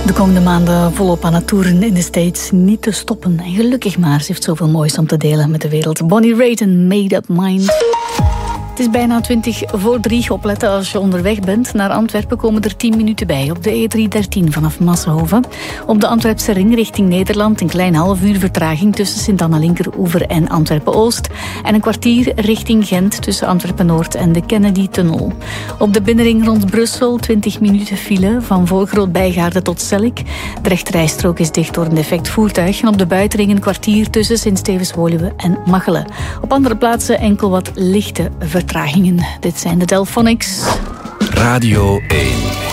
De komende maanden volop aan het toeren in de States. Niet te stoppen. En gelukkig maar, ze heeft zoveel moois om te delen met de wereld. Bonnie Raitt en Made Up Mind. Het is bijna 2:20. Opletten als je onderweg bent. Naar Antwerpen komen er 10 minuten bij op de E313 vanaf Massenhoven. Op de Antwerpse ring richting Nederland een klein half uur vertraging tussen Sint-Anna-Linkeroever en Antwerpen-Oost. En een kwartier richting Gent tussen Antwerpen-Noord en de Kennedy-tunnel. Op de binnenring rond Brussel 20 minuten file van voor Groot-Bijgaarde tot Sellik. De rechterrijstrook is dicht door een defect voertuig. En op de buitenring een kwartier tussen Sint-Stevens-Woluwe en Machelen. Op andere plaatsen enkel wat lichte vertragingen. Dit zijn de Delphonics. Radio 1.